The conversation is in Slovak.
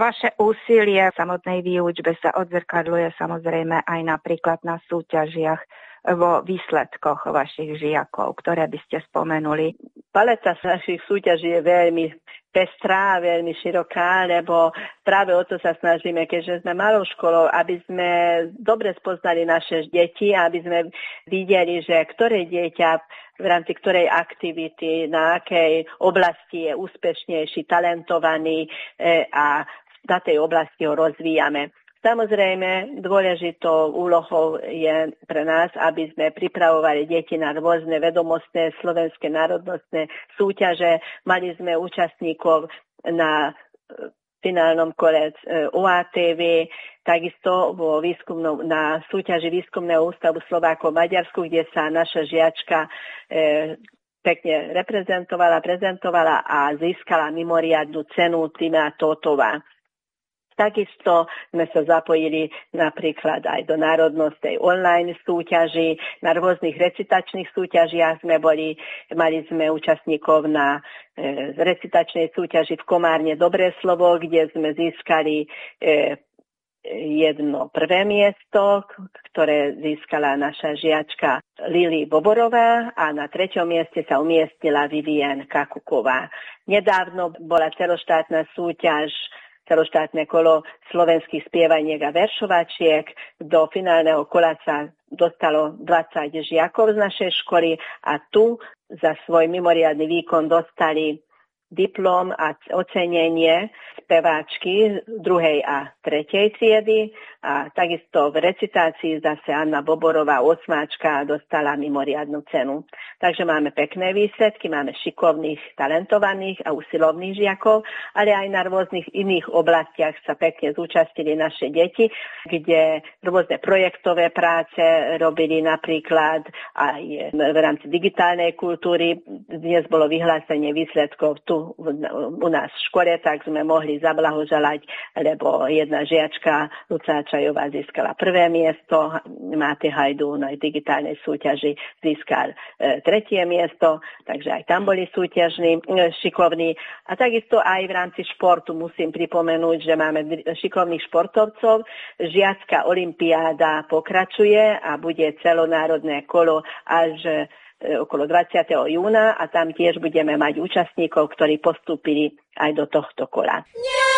Vaše úsilie v samotnej výučbe sa odzrkadľuje samozrejme aj napríklad na súťažiach vo výsledkoch vašich žiakov, ktoré by ste spomenuli. Paleta našich súťaží je veľmi pestrá, veľmi široká, lebo práve o to sa snažíme, keďže sme malou školou, aby sme dobre spoznali naše deti, aby sme videli, že ktoré dieťa v rámci ktorej aktivity, na akej oblasti je úspešnejší, talentovaný a na tej oblasti ho rozvíjame. Samozrejme, dôležitou úlohou je pre nás, aby sme pripravovali deti na rôzne vedomostné slovenské národnostné súťaže. Mali sme účastníkov na finálnom kole OATV, takisto na súťaži Výskumného ústavu Slovákov v Maďarsku, kde sa naša žiačka pekne prezentovala a získala mimoriadnu cenu Tima Totová. Takisto sme sa zapojili napríklad aj do národnostnej online súťaži, na rôznych recitačných súťažiach mali sme účastníkov na recitačnej súťaži v Komárne Dobré slovo, kde sme získali jedno prvé miesto, ktoré získala naša žiačka Lili Boborová a na 3. mieste sa umiestnila Vivien Kakuková. Nedávno bola celoštátna súťaž, celoštátne kolo slovenských spievaniek a veršovačiek. Do finálneho kola sa dostalo 20 žiakov z našej školy a tu za svoj mimoriadny výkon dostali diplom a ocenenie speváčky 2. a 3. triedy a takisto v recitácii zase Anna Boborová, 8. dostala mimoriadnu cenu. Takže máme pekné výsledky, máme šikovných, talentovaných a usilovných žiakov, ale aj na rôznych iných oblastiach sa pekne zúčastnili naše deti, kde rôzne projektové práce robili napríklad aj v rámci digitálnej kultúry. Dnes bolo vyhlásenie výsledkov tu u nás v škole, tak sme mohli zablahoželať, lebo jedna žiačka Lucá Čajová získala 1. miesto, Máte Hajdu na digitálnej súťaži získal 3. miesto, takže aj tam boli šikovní. A takisto aj v rámci športu musím pripomenúť, že máme šikovných športovcov. Žiacka olympiáda pokračuje a bude celonárodné kolo až okolo 20. júna a tam tiež budeme mať účastníkov, ktorí postúpili aj do tohto kola.